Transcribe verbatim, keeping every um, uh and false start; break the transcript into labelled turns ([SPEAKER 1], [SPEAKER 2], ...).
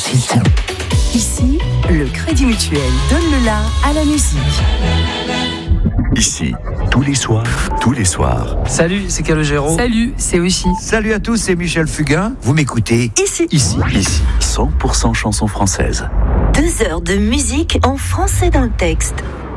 [SPEAKER 1] suite. Ici, le Crédit Mutuel donne le la à la musique.
[SPEAKER 2] Ici, tous les soirs, tous les soirs.
[SPEAKER 3] Salut, c'est Calogero.
[SPEAKER 1] Salut, c'est Oshi.
[SPEAKER 4] Salut à tous, c'est Michel Fugain. Vous m'écoutez
[SPEAKER 1] Ici.
[SPEAKER 2] Ici, ici, cent pour cent chansons françaises.
[SPEAKER 5] Deux heures de musique en français dans le texte.